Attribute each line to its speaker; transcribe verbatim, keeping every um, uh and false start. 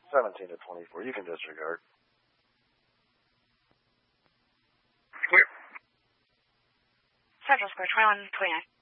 Speaker 1: seventeen to twenty-four. You can disregard.
Speaker 2: Clear.
Speaker 3: Central Square, twenty-one twenty-nine.